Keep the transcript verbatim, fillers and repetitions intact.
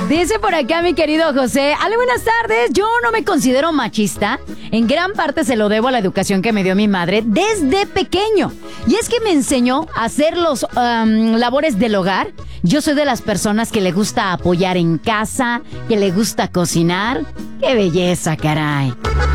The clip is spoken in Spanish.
Dice por acá mi querido José, ale, buenas tardes, yo no me considero machista, en gran parte se lo debo a la educación que me dio mi madre desde pequeño, y es que me enseñó a hacer los um, labores del hogar. Yo soy de las personas que le gusta apoyar en casa, que le gusta cocinar. ¡Qué belleza, caray!